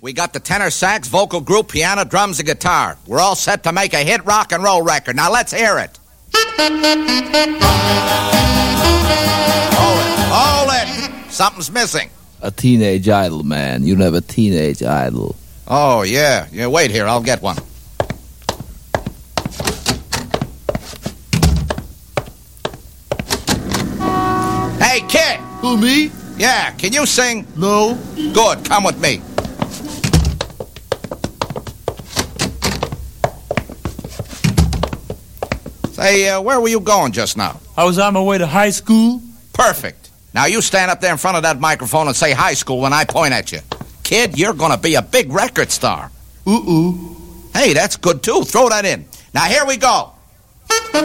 We got the tenor sax, vocal group, piano, drums, and guitar. We're all set to make a hit rock and roll record. Now let's hear it. Hold it. Something's missing. A teenage idol, man. You have a teenage idol. Oh, yeah. Yeah, wait here. I'll get one. Hey, kid. Who, me? Yeah, can you sing? No. Good, come with me. Say, where were you going just now? I was on my way to high school. Perfect. Now you stand up there in front of that microphone and say high school when I point at you. Kid, you're going to be a big record star. Ooh. Hey, that's good, too. Throw that in. Now, here we go.